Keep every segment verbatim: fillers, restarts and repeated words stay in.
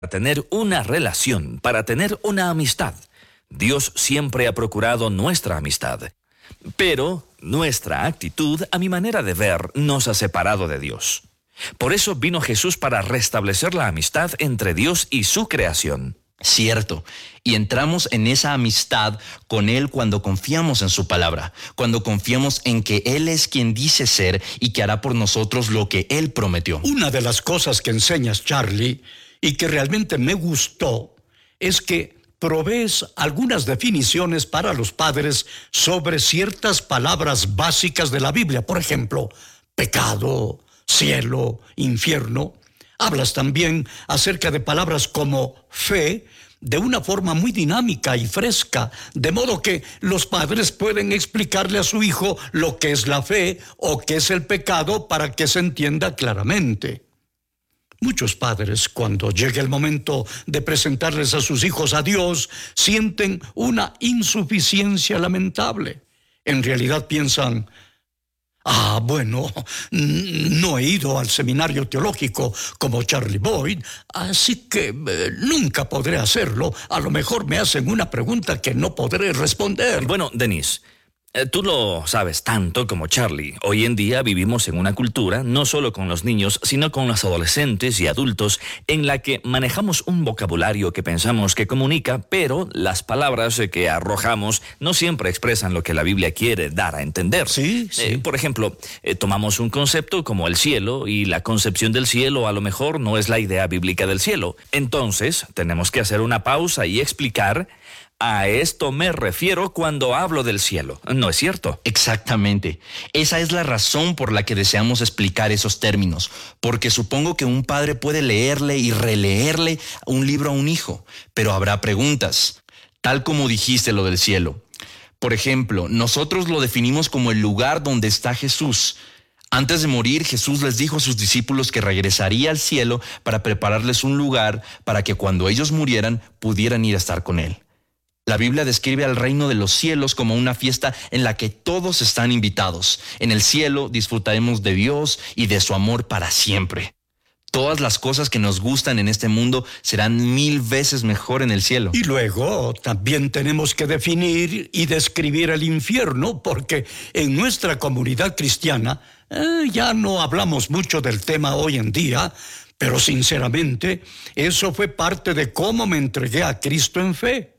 tener una relación, para tener una amistad. Dios siempre ha procurado nuestra amistad. Pero nuestra actitud, a mi manera de ver, nos ha separado de Dios. Por eso vino Jesús para restablecer la amistad entre Dios y su creación. Cierto, y entramos en esa amistad con Él cuando confiamos en su palabra, cuando confiamos en que Él es quien dice ser y que hará por nosotros lo que Él prometió. Una de las cosas que enseñas, Charlie, y que realmente me gustó, es que provees algunas definiciones para los padres sobre ciertas palabras básicas de la Biblia. Por ejemplo, pecado, cielo, infierno. Hablas también acerca de palabras como fe, de una forma muy dinámica y fresca, de modo que los padres pueden explicarle a su hijo lo que es la fe o qué es el pecado para que se entienda claramente. Muchos padres, cuando llega el momento de presentarles a sus hijos a Dios, sienten una insuficiencia lamentable. En realidad piensan: ah, bueno, no he ido al seminario teológico como Charlie Boyd, así que eh, nunca podré hacerlo. A lo mejor me hacen una pregunta que no podré responder. Bueno, Denise, eh, tú lo sabes tanto como Charlie. Hoy en día vivimos en una cultura, no solo con los niños, sino con los adolescentes y adultos, en la que manejamos un vocabulario que pensamos que comunica, pero las palabras que arrojamos no siempre expresan lo que la Biblia quiere dar a entender. Sí, sí. Eh, por ejemplo, eh, tomamos un concepto como el cielo, y la concepción del cielo a lo mejor no es la idea bíblica del cielo. Entonces, tenemos que hacer una pausa y explicar: a esto me refiero cuando hablo del cielo. ¿No es cierto? Exactamente. Esa es la razón por la que deseamos explicar esos términos, porque supongo que un padre puede leerle y releerle un libro a un hijo, pero habrá preguntas, tal como dijiste lo del cielo. Por ejemplo, nosotros lo definimos como el lugar donde está Jesús. Antes de morir, Jesús les dijo a sus discípulos que regresaría al cielo para prepararles un lugar para que cuando ellos murieran pudieran ir a estar con Él. La Biblia describe al reino de los cielos como una fiesta en la que todos están invitados. En el cielo disfrutaremos de Dios y de su amor para siempre. Todas las cosas que nos gustan en este mundo serán mil veces mejor en el cielo. Y luego también tenemos que definir y describir el infierno, porque en nuestra comunidad cristiana eh, ya no hablamos mucho del tema hoy en día, pero sinceramente eso fue parte de cómo me entregué a Cristo en fe.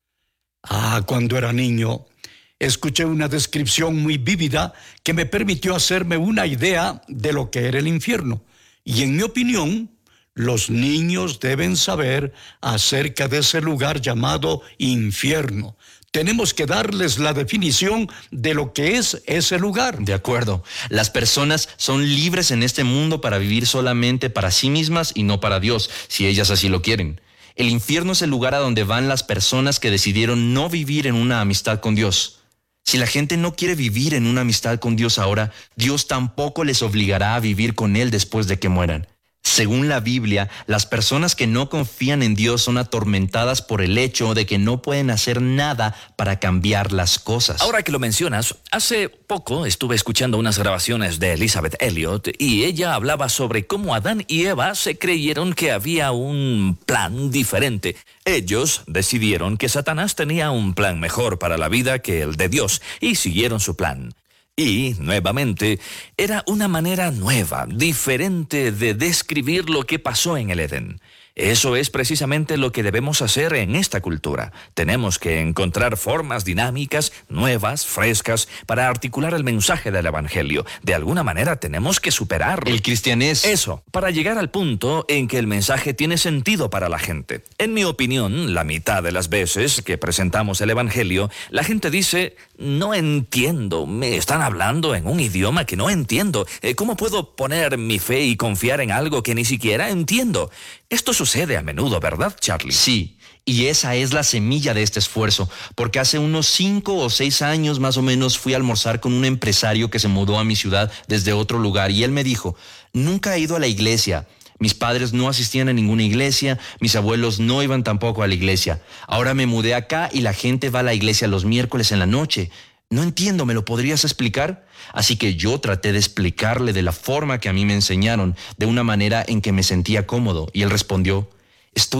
Ah, cuando era niño, escuché una descripción muy vívida que me permitió hacerme una idea de lo que era el infierno. Y en mi opinión, los niños deben saber acerca de ese lugar llamado infierno. Tenemos que darles la definición de lo que es ese lugar. De acuerdo. Las personas son libres en este mundo para vivir solamente para sí mismas y no para Dios, si ellas así lo quieren. El infierno es el lugar a donde van las personas que decidieron no vivir en una amistad con Dios. Si la gente no quiere vivir en una amistad con Dios ahora, Dios tampoco les obligará a vivir con Él después de que mueran. Según la Biblia, las personas que no confían en Dios son atormentadas por el hecho de que no pueden hacer nada para cambiar las cosas. Ahora que lo mencionas, hace poco estuve escuchando unas grabaciones de Elisabeth Elliot y ella hablaba sobre cómo Adán y Eva se creyeron que había un plan diferente. Ellos decidieron que Satanás tenía un plan mejor para la vida que el de Dios y siguieron su plan. Y, nuevamente, era una manera nueva, diferente de describir lo que pasó en el Edén. Eso es precisamente lo que debemos hacer en esta cultura. Tenemos que encontrar formas dinámicas, nuevas, frescas, para articular el mensaje del Evangelio. De alguna manera tenemos que superarlo. El cristianés. Eso, para llegar al punto en que el mensaje tiene sentido para la gente. En mi opinión, la mitad de las veces que presentamos el Evangelio, la gente dice: no entiendo, me están hablando en un idioma que no entiendo. ¿Cómo puedo poner mi fe y confiar en algo que ni siquiera entiendo? Esto sucede a menudo, ¿verdad, Charlie? Sí, y esa es la semilla de este esfuerzo, porque hace unos cinco o seis años más o menos fui a almorzar con un empresario que se mudó a mi ciudad desde otro lugar y él me dijo: nunca he ido a la iglesia. Mis padres no asistían a ninguna iglesia, mis abuelos no iban tampoco a la iglesia. Ahora me mudé acá y la gente va a la iglesia los miércoles en la noche. No entiendo, ¿me lo podrías explicar? Así que yo traté de explicarle de la forma que a mí me enseñaron, de una manera en que me sentía cómodo, y él respondió: Estoy